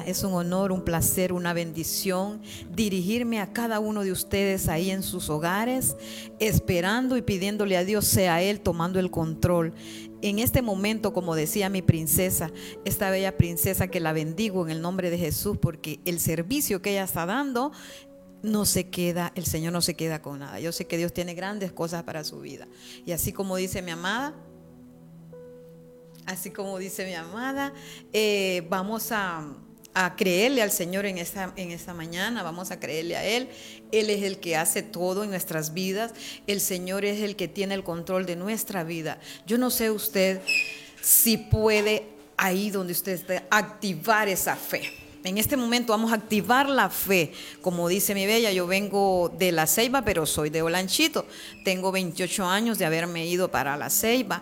es un honor, un placer, una bendición dirigirme a cada uno de ustedes ahí en sus hogares, esperando y pidiéndole a Dios sea Él tomando el control. En este momento, como decía mi princesa, esta bella princesa que la bendigo en el nombre de Jesús, porque el servicio que ella está dando no se queda, el Señor no se queda con nada. Yo sé que Dios tiene grandes cosas para su vida. Y así como dice mi amada, vamos a creerle al Señor en esta mañana. Vamos a creerle a Él. Él es el que hace todo en nuestras vidas. El Señor es el que tiene el control de nuestra vida. Yo no sé usted si puede ahí donde usted esté activar esa fe. En este momento vamos a activar la fe. Como dice mi bella, yo vengo de La Ceiba, pero soy de Olanchito. Tengo 28 años de haberme ido para La Ceiba.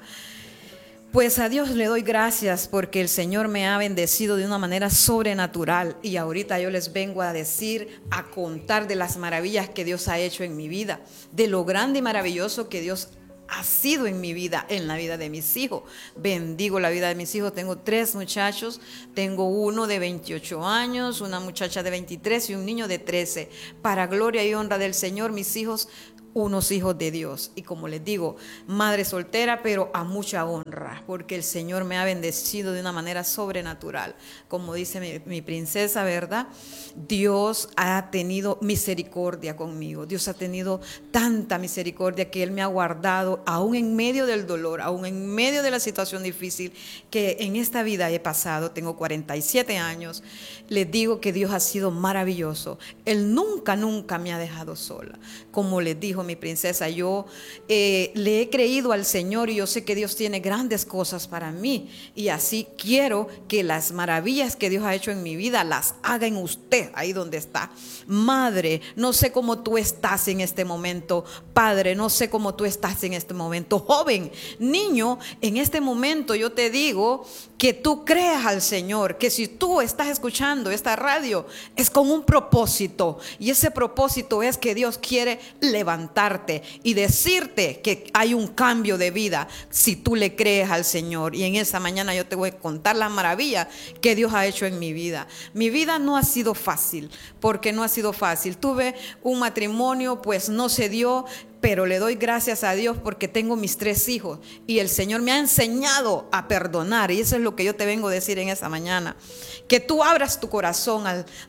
Pues a Dios le doy gracias porque el Señor me ha bendecido de una manera sobrenatural. Y ahorita yo les vengo a decir, a contar de las maravillas que Dios ha hecho en mi vida, de lo grande y maravilloso que Dios ha sido en mi vida, en la vida de mis hijos. Bendigo la vida de mis hijos. Tengo 3 muchachos. Tengo uno de 28 años, una muchacha de 23 y un niño de 13. Para gloria y honra del Señor, mis hijos, unos hijos de Dios. Y como les digo, madre soltera, pero a mucha honra, porque el Señor me ha bendecido de una manera sobrenatural. Como dice mi princesa, ¿verdad? Dios ha tenido misericordia conmigo. Dios ha tenido tanta misericordia que Él me ha guardado, aún en medio del dolor, aún en medio de la situación difícil que en esta vida he pasado. Tengo 47 años. Les digo que Dios ha sido maravilloso. Él nunca me ha dejado sola. Como les dijo mi princesa, yo le he creído al Señor y yo sé que Dios tiene grandes cosas para mí, y así quiero que las maravillas que Dios ha hecho en mi vida las haga en usted ahí donde está. Madre, no sé cómo tú estás en este momento. Padre, no sé cómo tú estás en este momento. Joven, niño, en este momento yo te digo que tú creas al Señor, que si tú estás escuchando esta radio es con un propósito, y ese propósito es que Dios quiere levantarte y decirte que hay un cambio de vida si tú le crees al Señor. Y en esa mañana yo te voy a contar la maravilla que Dios ha hecho en mi vida. Mi vida no ha sido fácil, porque no ha sido fácil. Tuve un matrimonio, pues no se dio, pero le doy gracias a Dios porque tengo mis 3 hijos y el Señor me ha enseñado a perdonar, y eso es lo que yo te vengo a decir en esa mañana, que tú abras tu corazón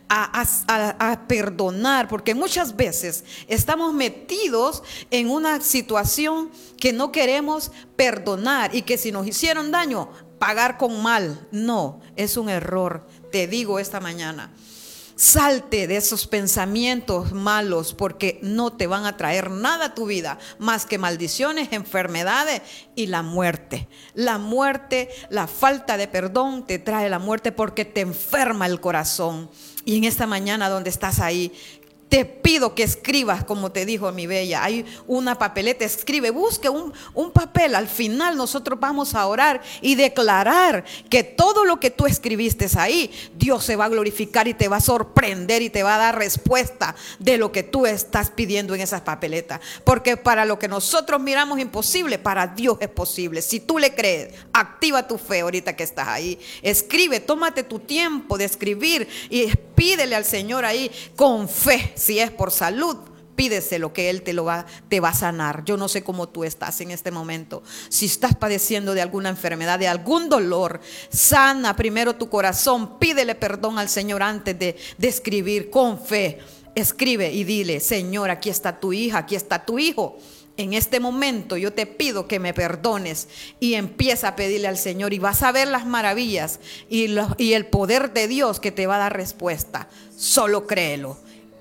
a perdonar, porque muchas veces estamos metidos en una situación que no queremos perdonar, y que si nos hicieron daño, pagar con mal. No, es un error. Te digo esta mañana, salte de esos pensamientos malos, porque no te van a traer nada a tu vida más que maldiciones, enfermedades y la muerte. La muerte, la falta de perdón te trae la muerte, porque te enferma el corazón. Y en esta mañana donde estás ahí, te pido que escribas, como te dijo mi bella, hay una papeleta, escribe, busque un papel. Al final nosotros vamos a orar y declarar que todo lo que tú escribiste ahí, Dios se va a glorificar y te va a sorprender y te va a dar respuesta de lo que tú estás pidiendo en esas papeletas. Porque para lo que nosotros miramos imposible, para Dios es posible. Si tú le crees, activa tu fe ahorita que estás ahí. Escribe, tómate tu tiempo de escribir y pídele al Señor ahí con fe. Si es por salud, pídeselo, que Él te va a sanar. Yo no sé cómo tú estás en este momento. Si estás padeciendo de alguna enfermedad, de algún dolor, sana primero tu corazón. Pídele perdón al Señor antes de escribir con fe. Escribe y dile: Señor, aquí está tu hija, aquí está tu hijo. En este momento yo te pido que me perdones, y empieza a pedirle al Señor, y vas a ver las maravillas y el poder de Dios que te va a dar respuesta. Solo créelo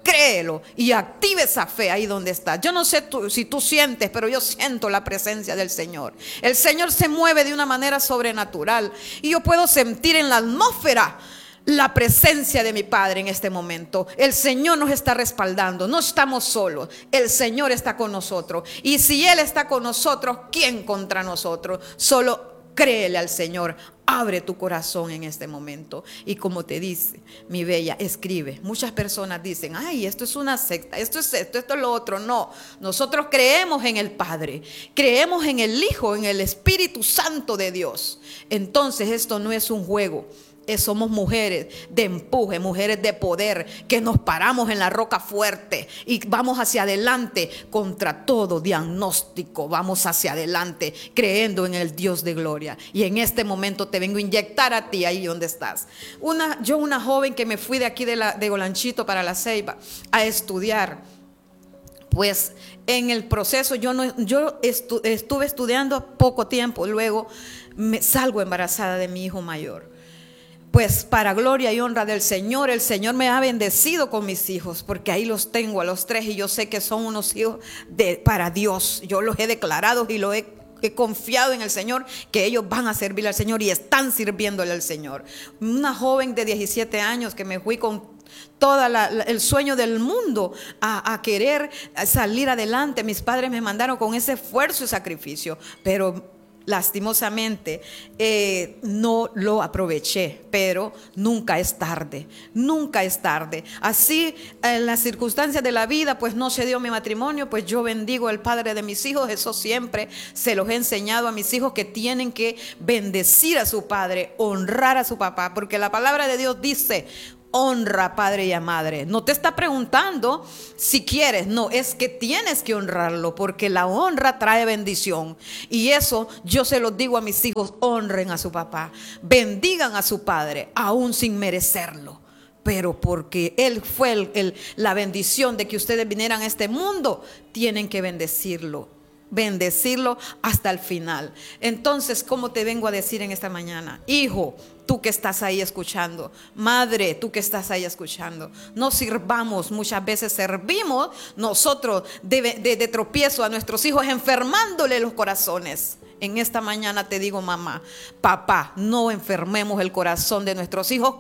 y active esa fe ahí donde estás. Yo no sé si tú sientes, pero yo siento la presencia del Señor. El Señor se mueve de una manera sobrenatural, y yo puedo sentir en la atmósfera la presencia de mi Padre en este momento. El Señor nos está respaldando, no estamos solos, el Señor está con nosotros, y si Él está con nosotros, ¿quién contra nosotros? Solo créele al Señor. Abre tu corazón en este momento. Y como te dice mi bella, escribe. Muchas personas dicen: ay, esto es una secta, esto es lo otro. No, nosotros creemos en el Padre, creemos en el Hijo, en el Espíritu Santo de Dios. Entonces esto no es un juego. Somos mujeres de empuje, mujeres de poder, que nos paramos en la roca fuerte y vamos hacia adelante contra todo diagnóstico. Vamos hacia adelante creyendo en el Dios de gloria. Y en este momento te vengo a inyectar a ti ahí donde estás. Una joven que me fui de aquí de Olanchito para La Ceiba a estudiar. Pues en el proceso yo estuve estudiando poco tiempo, luego me salgo embarazada de mi hijo mayor. Pues para gloria y honra del Señor, el Señor me ha bendecido con mis hijos, porque ahí los tengo a los 3 y yo sé que son unos hijos para Dios. Yo los he declarado y he confiado en el Señor, que ellos van a servirle al Señor y están sirviéndole al Señor. Una joven de 17 años que me fui con todo el sueño del mundo a querer salir adelante. Mis padres me mandaron con ese esfuerzo y sacrificio, pero lastimosamente no lo aproveché. Pero nunca es tarde, nunca es tarde. Así en las circunstancias de la vida pues no se dio mi matrimonio, pues yo bendigo al padre de mis hijos. Eso siempre se los he enseñado a mis hijos, que tienen que bendecir a su padre, honrar a su papá, porque la palabra de Dios dice: honra a padre y a madre. No te está preguntando si quieres, no, es que tienes que honrarlo, porque la honra trae bendición. Y eso yo se los digo a mis hijos: honren a su papá, bendigan a su padre, aún sin merecerlo. Pero porque Él fue la bendición de que ustedes vinieran a este mundo, tienen que bendecirlo hasta el final. Entonces, ¿cómo te vengo a decir en esta mañana? Hijo, tú que estás ahí escuchando, madre, tú que estás ahí escuchando, no sirvamos, muchas veces servimos nosotros de tropiezo a nuestros hijos, enfermándole los corazones. En esta mañana te digo, mamá, papá, no enfermemos el corazón de nuestros hijos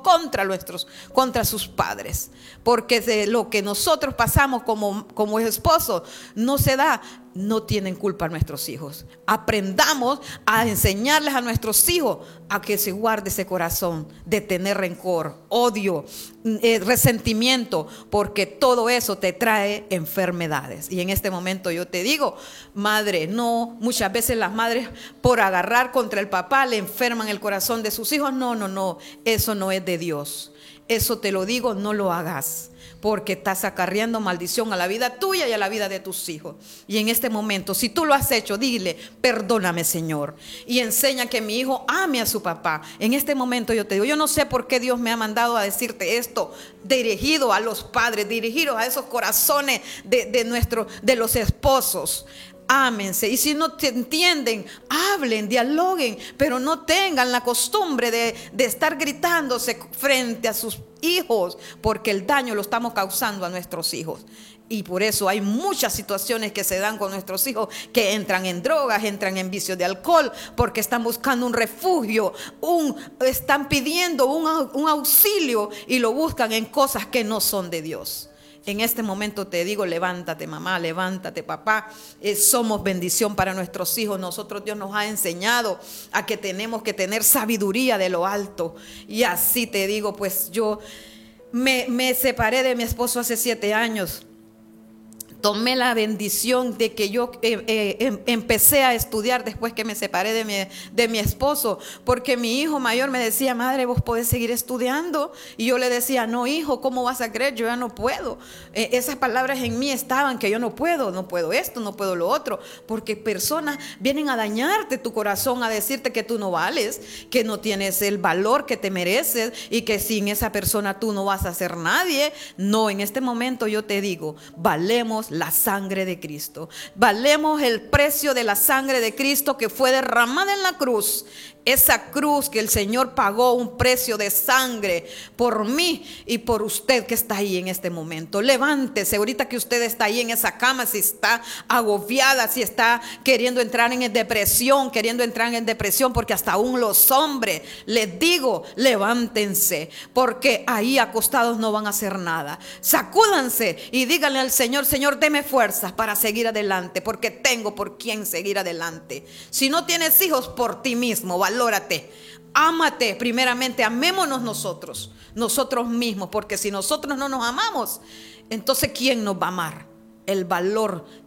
contra sus padres, porque de lo que nosotros pasamos como esposos no se da. No tienen culpa nuestros hijos. Aprendamos a enseñarles a nuestros hijos a que se guarde ese corazón de tener rencor, odio, resentimiento, porque todo eso te trae enfermedades. Y en este momento yo te digo, madre, no, muchas veces las madres por agarrar contra el papá le enferman el corazón de sus hijos. No, eso no es de Dios. Eso te lo digo, no lo hagas, porque estás acarreando maldición a la vida tuya y a la vida de tus hijos. Y en este momento, si tú lo has hecho, dile: perdóname, Señor, y enseña que mi hijo ame a su papá. En este momento yo te digo, yo no sé por qué Dios me ha mandado a decirte esto, dirigido a los padres, dirigido a esos corazones de los esposos. Ámense, y si no te entienden, hablen, dialoguen, pero no tengan la costumbre de estar gritándose frente a sus hijos, porque el daño lo estamos causando a nuestros hijos. Y por eso hay muchas situaciones que se dan con nuestros hijos, que entran en drogas, entran en vicios de alcohol, porque están buscando un refugio, están pidiendo un auxilio y lo buscan en cosas que no son de Dios. En este momento te digo: levántate, mamá, levántate, papá. Somos bendición para nuestros hijos. Nosotros, Dios nos ha enseñado a que tenemos que tener sabiduría de lo alto. Y así te digo, pues yo me separé de mi esposo hace 7 años. Tomé la bendición de que yo empecé a estudiar después que me separé de mi esposo, porque mi hijo mayor me decía: madre, vos podés seguir estudiando. Y yo le decía: no, hijo, ¿cómo vas a creer? Yo ya no puedo. Esas palabras en mí estaban, que yo no puedo esto, no puedo lo otro, porque personas vienen a dañarte tu corazón, a decirte que tú no vales, que no tienes el valor que te mereces y que sin esa persona tú no vas a ser nadie. No, en este momento yo te digo, valemos la sangre de Cristo. Valemos el precio de la sangre de Cristo que fue derramada en la cruz. Esa cruz que el Señor pagó un precio de sangre por mí y por usted que está ahí en este momento. Levántese ahorita que usted está ahí en esa cama, si está agobiada, si está queriendo entrar en depresión, porque hasta aún los hombres, les digo, levántense, porque ahí acostados no van a hacer nada. Sacúdanse y díganle al Señor: Señor, deme fuerzas para seguir adelante, porque tengo por quién seguir adelante. Si no tienes hijos, por ti mismo, valórate, ámate primeramente, amémonos nosotros mismos, porque si nosotros no nos amamos, entonces ¿quién nos va a amar? El valor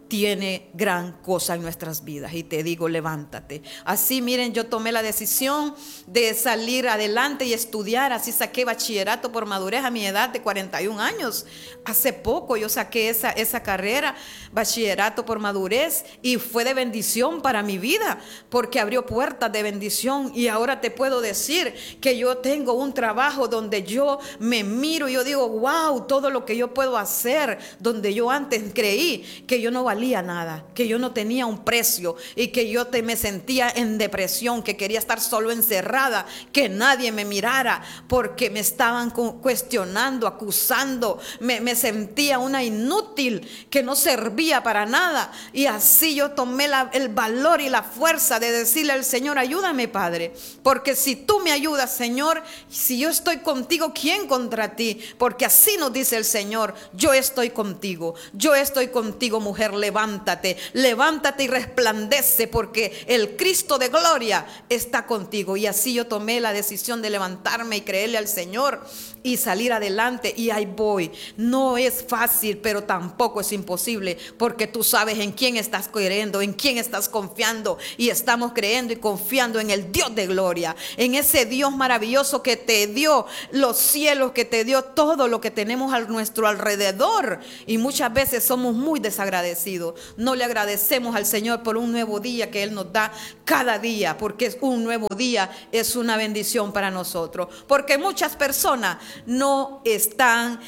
tiene gran cosa en nuestras vidas. Y te digo, levántate. Así, miren, yo tomé la decisión de salir adelante y estudiar. Así saqué bachillerato por madurez a mi edad de 41 años. Hace poco yo saqué esa carrera, bachillerato por madurez, y fue de bendición para mi vida, porque abrió puertas de bendición. Y ahora te puedo decir que yo tengo un trabajo donde yo me miro y yo digo, wow, todo lo que yo puedo hacer, donde yo antes creí que yo no valía nada, que yo no tenía un precio y que yo me sentía en depresión, que quería estar solo encerrada, que nadie me mirara porque me estaban cuestionando, acusando, me sentía una inútil que no servía para nada. Y así yo tomé el valor y la fuerza de decirle al Señor, ayúdame, Padre, porque si tú me ayudas, Señor, si yo estoy contigo, ¿quién contra ti? Porque así nos dice el Señor, yo estoy contigo, mujer, levántate, levántate y resplandece, porque el Cristo de gloria está contigo. Y así yo tomé la decisión de levantarme y creerle al Señor y salir adelante, y ahí voy. No es fácil, pero tampoco es imposible, porque tú sabes en quién estás creyendo, en quién estás confiando, y estamos creyendo y confiando en el Dios de gloria, en ese Dios maravilloso que te dio los cielos, que te dio todo lo que tenemos a nuestro alrededor. Y muchas veces somos muy desagradecidos, no le agradecemos al Señor por un nuevo día que Él nos da cada día, porque es un nuevo día, es una bendición para nosotros. Porque muchas personas no están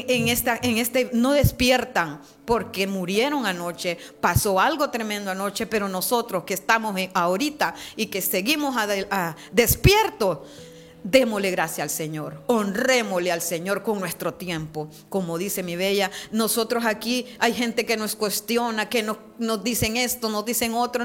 no despiertan porque murieron anoche, pasó algo tremendo anoche, pero nosotros que estamos ahorita y que seguimos despiertos, démosle gracias al Señor, honrémosle al Señor con nuestro tiempo. Como dice mi bella, nosotros aquí hay gente que nos cuestiona, que nos dicen esto, nos dicen otro.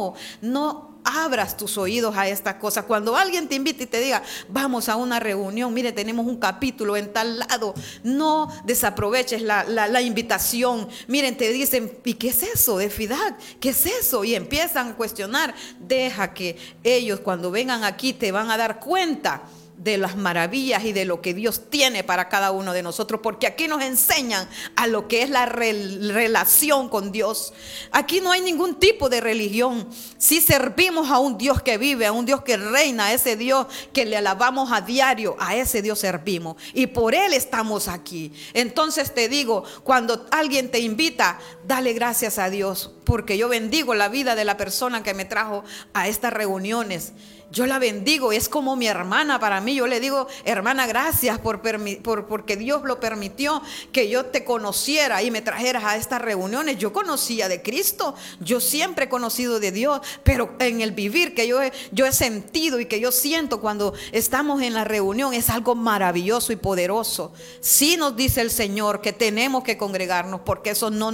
No abras tus oídos a estas cosas. Cuando alguien te invite y te diga, vamos a una reunión, mire, tenemos un capítulo en tal lado, no desaproveches la invitación. Miren, te dicen, ¿y qué es eso de Fidac? ¿Qué es eso? Y empiezan a cuestionar. Deja que ellos, cuando vengan aquí, te van a dar cuenta de las maravillas y de lo que Dios tiene para cada uno de nosotros, porque aquí nos enseñan a lo que es la relación con Dios. Aquí no hay ningún tipo de religión. Si servimos a un Dios que vive, a un Dios que reina, a ese Dios que le alabamos a diario, a ese Dios servimos y por Él estamos aquí. Entonces te digo, cuando alguien te invita, dale gracias a Dios, porque yo bendigo la vida de la persona que me trajo a estas reuniones. Yo la bendigo, es como mi hermana para mí. Yo le digo, hermana, gracias porque Dios lo permitió que yo te conociera y me trajeras a estas reuniones. Yo conocía de Cristo, yo siempre he conocido de Dios, pero en el vivir que yo he sentido y que yo siento cuando estamos en la reunión es algo maravilloso y poderoso. Sí nos dice el Señor que tenemos que congregarnos, porque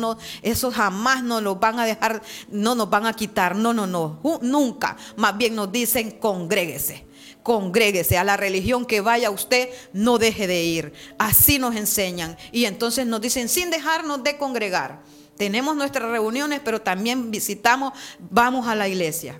eso jamás nos lo van a dejar, no nos van a quitar, no, nunca. Más bien nos dicen, congréguese a la religión que vaya usted, no deje de ir. Así nos enseñan. Y entonces nos dicen, sin dejarnos de congregar. Tenemos nuestras reuniones, pero también vamos a la iglesia,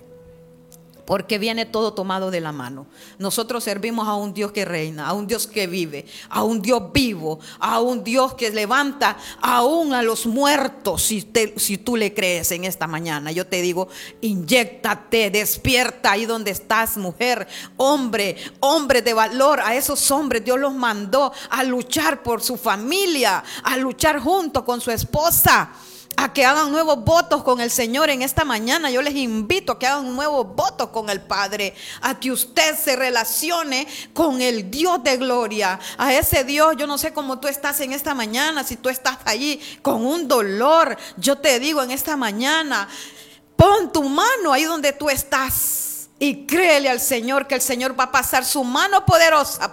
porque viene todo tomado de la mano. Nosotros servimos a un Dios que reina, a un Dios que vive, a un Dios vivo, a un Dios que levanta aún a los muertos. Si tú le crees en esta mañana, yo te digo, inyéctate, despierta ahí donde estás, mujer, hombre de valor. A esos hombres Dios los mandó a luchar por su familia, a luchar junto con su esposa, a que hagan nuevos votos con el Señor en esta mañana. Yo les invito a que hagan nuevos votos con el Padre, a que usted se relacione con el Dios de gloria, a ese Dios. Yo no sé cómo tú estás en esta mañana, si tú estás allí con un dolor. Yo te digo en esta mañana, pon tu mano ahí donde tú estás y créele al Señor que el Señor va a pasar su mano poderosa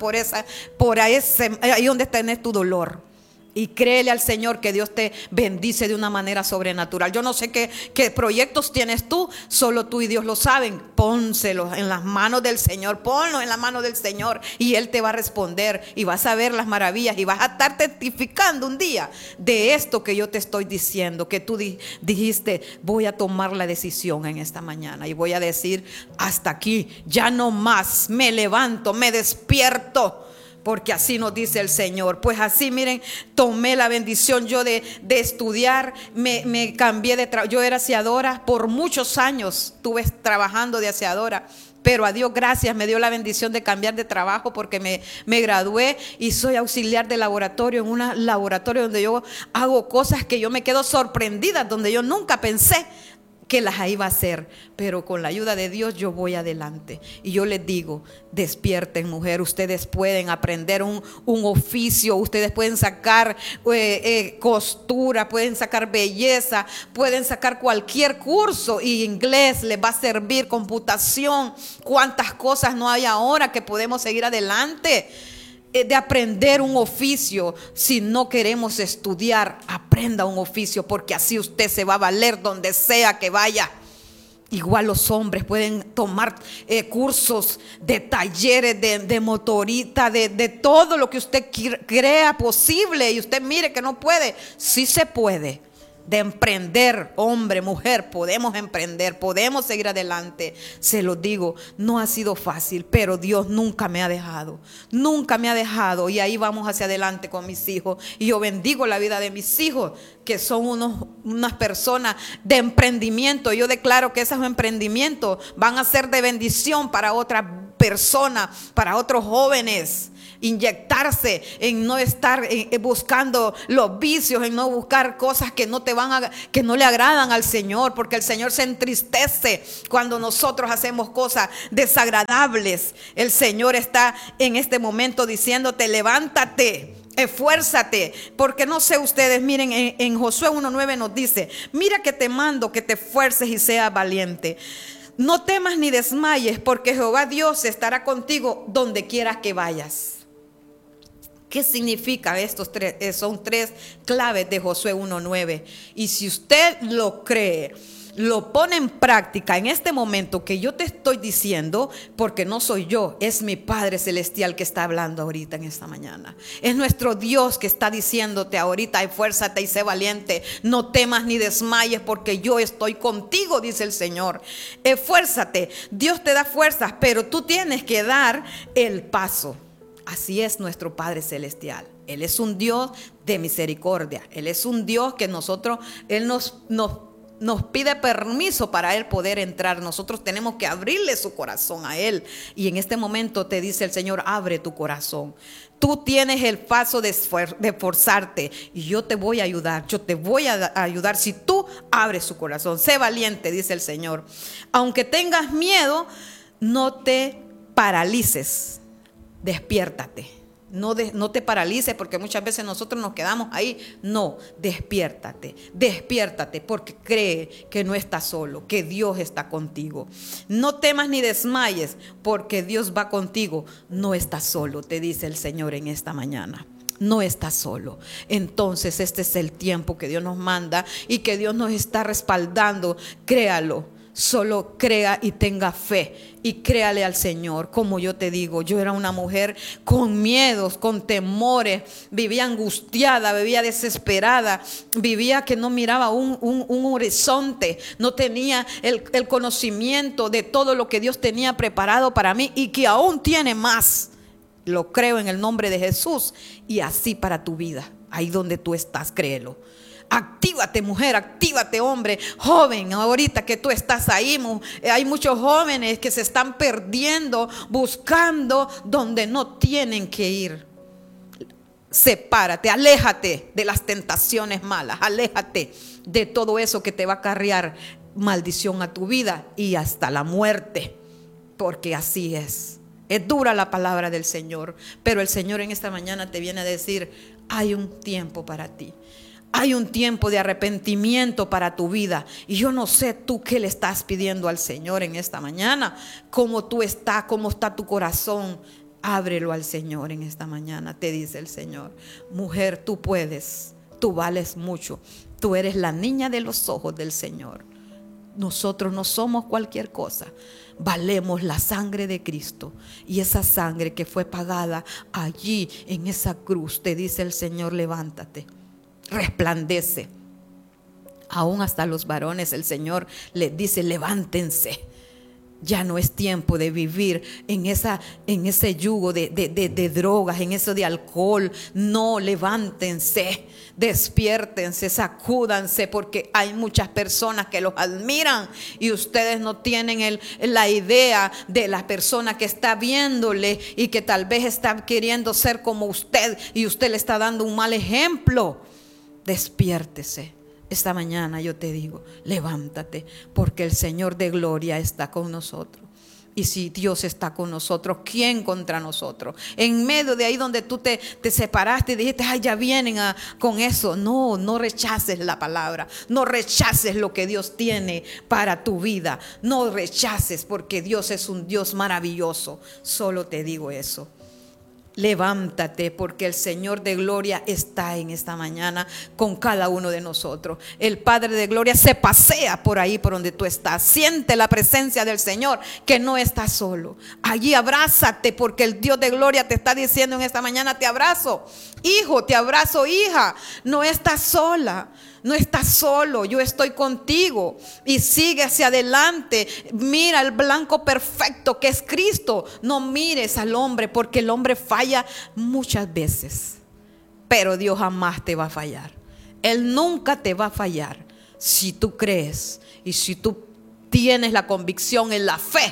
ahí donde tenés tu dolor. Y créele al Señor que Dios te bendice de una manera sobrenatural. Yo no sé qué proyectos tienes tú, solo tú y Dios lo saben. Pónselos en las manos del Señor, ponlos en las manos del Señor y Él te va a responder y vas a ver las maravillas y vas a estar testificando un día de esto que yo te estoy diciendo, que tú dijiste, voy a tomar la decisión en esta mañana y voy a decir, hasta aquí, ya no más, me levanto, me despierto. porque así nos dice el Señor. Pues así, miren, tomé la bendición yo de estudiar, me cambié de trabajo. Yo era aseadora por muchos años, estuve trabajando de aseadora. Pero a Dios gracias, me dio la bendición de cambiar de trabajo porque me gradué y soy auxiliar de laboratorio en un laboratorio donde yo hago cosas que yo me quedo sorprendida, donde yo nunca pensé que las iba a hacer, pero con la ayuda de Dios yo voy adelante. Y yo les digo, despierten, mujer, ustedes pueden aprender un oficio, ustedes pueden sacar costura, pueden sacar belleza, pueden sacar cualquier curso, y inglés les va a servir, computación, cuántas cosas no hay ahora que podemos seguir adelante. De aprender un oficio. Si no queremos estudiar, aprenda un oficio, porque así usted se va a valer donde sea que vaya. Igual los hombres pueden tomar cursos de talleres de motorita, de todo lo que usted crea posible, y usted mire que no puede. Sí se puede. De emprender, hombre, mujer, podemos emprender, podemos seguir adelante. Se lo digo, no ha sido fácil, pero Dios nunca me ha dejado, y ahí vamos hacia adelante con mis hijos. Y yo bendigo la vida de mis hijos, que son unas personas de emprendimiento. Yo declaro que esos emprendimientos van a ser de bendición para otras personas, para otros jóvenes. Inyectarse en no estar buscando los vicios, en no buscar cosas que que no le agradan al Señor, porque el Señor se entristece cuando nosotros hacemos cosas desagradables. El Señor está en este momento diciéndote: levántate, esfuérzate, porque no sé ustedes, miren, en Josué 1:9 nos dice: mira que te mando que te esfuerces y seas valiente. No temas ni desmayes, porque Jehová Dios estará contigo donde quieras que vayas. ¿Qué significa estos tres? Son tres claves de Josué 1:9. Y si usted lo cree, lo pone en práctica en este momento que yo te estoy diciendo, porque no soy yo, es mi Padre Celestial que está hablando ahorita en esta mañana. Es nuestro Dios que está diciéndote ahorita: esfuérzate y sé valiente. No temas ni desmayes, porque yo estoy contigo, dice el Señor. Esfuérzate. Dios te da fuerzas, pero tú tienes que dar el paso. Así es nuestro Padre Celestial. Él es un Dios de misericordia. Él es un Dios que Él nos pide permiso para Él poder entrar. Nosotros tenemos que abrirle su corazón a Él. Y en este momento te dice el Señor: abre tu corazón. Tú tienes el paso de esforzarte, y yo te voy a ayudar. Yo te voy a ayudar si tú abres su corazón. Sé valiente, dice el Señor. Aunque tengas miedo, no te paralices. Despiértate. No te paralices, porque muchas veces nosotros nos quedamos ahí. No, despiértate, porque cree que no estás solo, que Dios está contigo. No temas ni desmayes, porque Dios va contigo. No estás solo, te dice el Señor en esta mañana. No estás solo. Entonces este es el tiempo que Dios nos manda y que Dios nos está respaldando. Créalo. Solo crea y tenga fe, y créale al Señor. Como yo te digo, yo era una mujer con miedos, con temores, vivía angustiada, vivía desesperada, vivía que no miraba un horizonte, no tenía el conocimiento de todo lo que Dios tenía preparado para mí y que aún tiene más. Lo creo en el nombre de Jesús, y así para tu vida, ahí donde tú estás, créelo. Actívate, mujer, actívate, hombre, joven, ahorita que tú estás ahí. Hay muchos jóvenes que se están perdiendo, buscando donde no tienen que ir. Sepárate, aléjate de las tentaciones malas, aléjate de todo eso que te va a acarrear maldición a tu vida y hasta la muerte, porque así es. Es dura la palabra del Señor, pero el Señor en esta mañana te viene a decir: hay un tiempo para ti. Hay un tiempo de arrepentimiento para tu vida. Y yo no sé tú qué le estás pidiendo al Señor en esta mañana. Cómo tú estás, cómo está tu corazón. Ábrelo al Señor en esta mañana, te dice el Señor. Mujer, tú puedes, tú vales mucho. Tú eres la niña de los ojos del Señor. Nosotros no somos cualquier cosa. Valemos la sangre de Cristo, y esa sangre que fue pagada allí en esa cruz, te dice el Señor: levántate. Resplandece. Aún hasta los varones el Señor les dice: levántense. Ya no es tiempo de vivir en ese yugo de drogas, en eso de alcohol. No, levántense, despiértense, sacúdanse, porque hay muchas personas que los admiran y ustedes no tienen la idea de la persona que está viéndole y que tal vez está queriendo ser como usted y usted le está dando un mal ejemplo. Despiértese. Esta mañana yo te digo, levántate, porque el Señor de gloria está con nosotros. Y si Dios está con nosotros, ¿quién contra nosotros? En medio de ahí donde tú te separaste y dijiste, ay, ya vienen con eso. No rechaces la palabra. No rechaces lo que Dios tiene para tu vida. No rechaces, porque Dios es un Dios maravilloso. Solo te digo eso. Levántate, porque el Señor de gloria está en esta mañana con cada uno de nosotros. El Padre de gloria se pasea por ahí por donde tú estás. Siente la presencia del Señor, que no estás solo. Allí abrázate, porque el Dios de gloria te está diciendo en esta mañana: te abrazo, hijo, te abrazo, hija. No estás sola. No estás solo, yo estoy contigo. Y sigue hacia adelante. Mira el blanco perfecto que es Cristo. No mires al hombre, porque el hombre falla muchas veces, pero Dios jamás te va a fallar. Él nunca te va a fallar si tú crees y si tú tienes la convicción en la fe.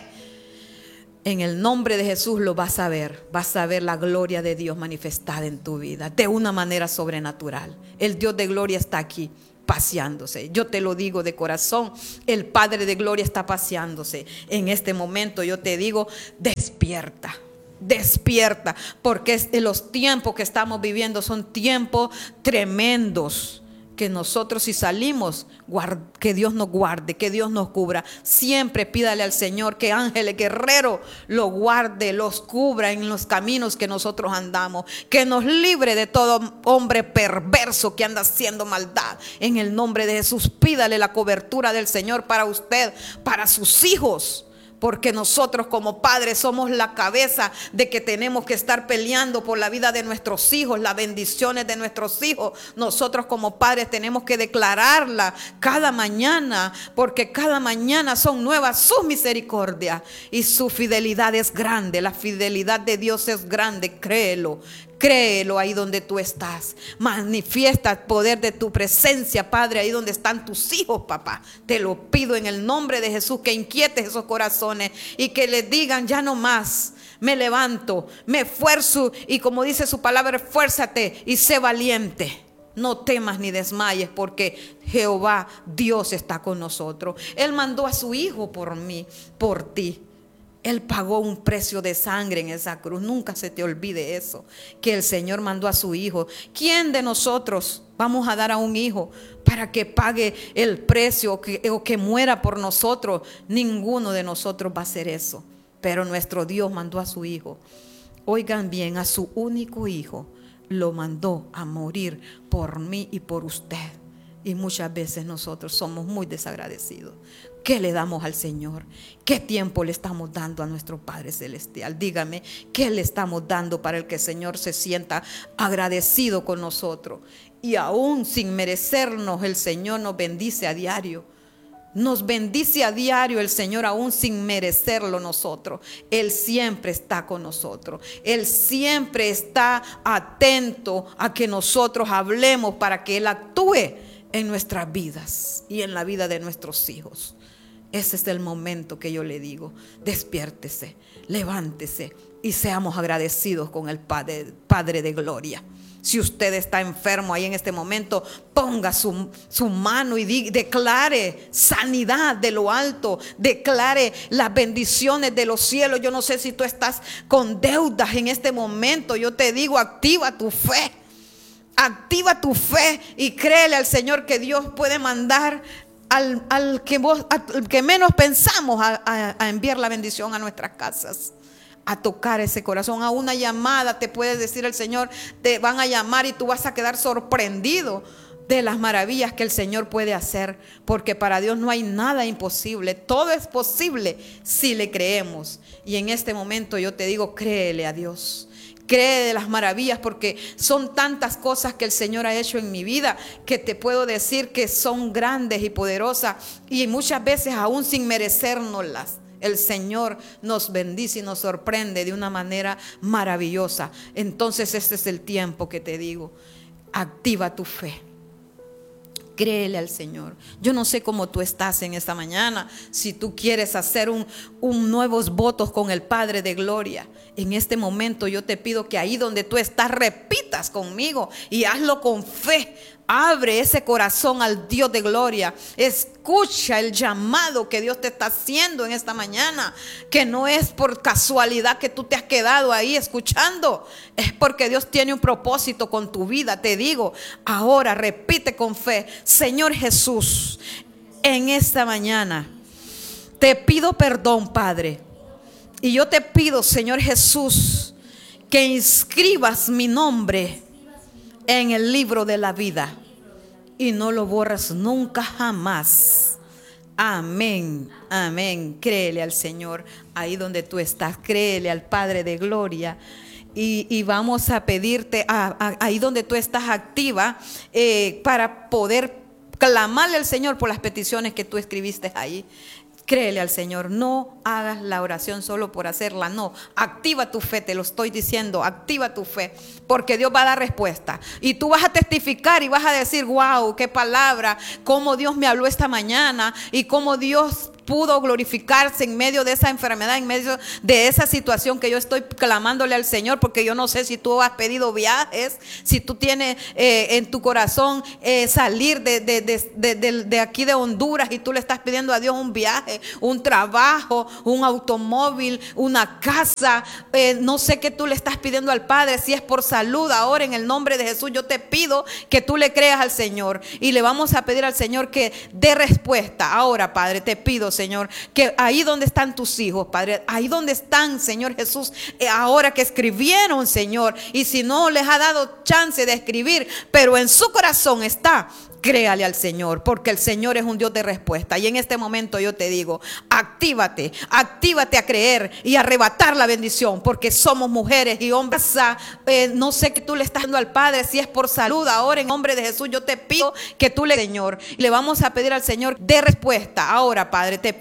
En el nombre de Jesús lo vas a ver. Vas a ver la gloria de Dios manifestada en tu vida de una manera sobrenatural. El Dios de gloria está aquí paseándose. Yo te lo digo de corazón. El Padre de gloria está paseándose. En este momento yo te digo, despierta. Despierta, porque los tiempos que estamos viviendo son tiempos tremendos. Que nosotros, si salimos, que Dios nos guarde, que Dios nos cubra. Siempre pídale al Señor que ángeles guerreros lo guarde, los cubra en los caminos que nosotros andamos, que nos libre de todo hombre perverso que anda haciendo maldad. En el nombre de Jesús, pídale la cobertura del Señor para usted, para sus hijos. Porque nosotros como padres somos la cabeza de que tenemos que estar peleando por la vida de nuestros hijos, las bendiciones de nuestros hijos. Nosotros como padres tenemos que declararla cada mañana, porque cada mañana son nuevas sus misericordias y su fidelidad es grande. La fidelidad de Dios es grande, créelo. Créelo ahí donde tú estás. Manifiesta el poder de tu presencia, Padre, ahí donde están tus hijos, papá. Te lo pido en el nombre de Jesús, que inquietes esos corazones y que les digan: ya no más, me levanto, me esfuerzo, y como dice su palabra, esfuérzate y sé valiente. No temas ni desmayes, porque Jehová Dios está con nosotros. Él mandó a su Hijo por mí, por ti. Él pagó un precio de sangre en esa cruz. Nunca se te olvide eso, que el Señor mandó a su Hijo. ¿Quién de nosotros vamos a dar a un hijo para que pague el precio o que muera por nosotros? Ninguno de nosotros va a hacer eso. Pero nuestro Dios mandó a su Hijo. Oigan bien, a su único Hijo lo mandó a morir por mí y por usted. Y muchas veces nosotros somos muy desagradecidos. ¿Qué le damos al Señor? ¿Qué tiempo le estamos dando a nuestro Padre Celestial? Dígame, ¿qué le estamos dando para el que el Señor se sienta agradecido con nosotros? Y aún sin merecernos, el Señor nos bendice a diario. Nos bendice a diario el Señor, aún sin merecerlo nosotros. Él siempre está con nosotros. Él siempre está atento a que nosotros hablemos para que Él actúe en nuestras vidas y en la vida de nuestros hijos. Ese es el momento que yo le digo: despiértese, levántese y seamos agradecidos con el Padre de gloria. Si usted está enfermo ahí en este momento, ponga su mano y declare sanidad de lo alto, declare las bendiciones de los cielos. Yo no sé si tú estás con deudas en este momento. Yo te digo, activa tu fe. Activa tu fe y créele al Señor que Dios puede mandar al que menos pensamos a enviar la bendición a nuestras casas, a tocar ese corazón. A una llamada te puede decir el Señor, te van a llamar y tú vas a quedar sorprendido de las maravillas que el Señor puede hacer, porque para Dios no hay nada imposible. Todo es posible si le creemos. Y en este momento yo te digo, créele a Dios. Cree de las maravillas, porque son tantas cosas que el Señor ha hecho en mi vida que te puedo decir que son grandes y poderosas, y muchas veces aún sin merecérnoslas. el Señor nos bendice y nos sorprende de una manera maravillosa. Entonces este es el tiempo que te digo, activa tu fe. Créele al Señor. Yo no sé cómo tú estás en esta mañana. Si tú quieres hacer nuevos votos con el Padre de Gloria, en este momento yo te pido que ahí donde tú estás repitas conmigo y hazlo con fe. Abre ese corazón al Dios de gloria. Escucha el llamado que Dios te está haciendo en esta mañana. Que no es por casualidad que tú te has quedado ahí escuchando. Es porque Dios tiene un propósito con tu vida. Te digo, ahora repite con fe: Señor Jesús, en esta mañana te pido perdón, Padre. Y yo te pido, Señor Jesús, que inscribas mi nombre en el libro de la vida y no lo borras nunca jamás. Amén, amén. Créele al Señor ahí donde tú estás, créele al Padre de Gloria. Y vamos a pedirte ahí donde tú estás activa, para poder clamarle al Señor por las peticiones que tú escribiste ahí. Créele al Señor, no hagas la oración solo por hacerla, no, activa tu fe, te lo estoy diciendo, activa tu fe, porque Dios va a dar respuesta, y tú vas a testificar y vas a decir: wow, qué palabra, cómo Dios me habló esta mañana, y cómo Dios pudo glorificarse en medio de esa enfermedad, en medio de esa situación que yo estoy clamándole al Señor. Porque yo no sé si tú has pedido viajes, si tú tienes en tu corazón salir de aquí de Honduras, y tú le estás pidiendo a Dios un viaje, un trabajo, un automóvil, una casa, no sé qué tú le estás pidiendo al Padre. Si es por salud, ahora en el nombre de Jesús yo te pido que tú le creas al Señor, y le vamos a pedir al Señor que dé respuesta. Ahora, Padre, te pido, Señor, que ahí donde están tus hijos, Padre, ahí donde están, Señor Jesús, ahora que escribieron, Señor, y si no les ha dado chance de escribir, pero en su corazón está, créale al Señor, porque el Señor es un Dios de respuesta. Y en este momento yo te digo: actívate, actívate a creer y a arrebatar la bendición, porque somos mujeres y hombres. No sé qué tú le estás dando al Padre, si es por salud, ahora en nombre de Jesús yo te pido que tú le, Señor, y le vamos a pedir al Señor de respuesta. Ahora, Padre, te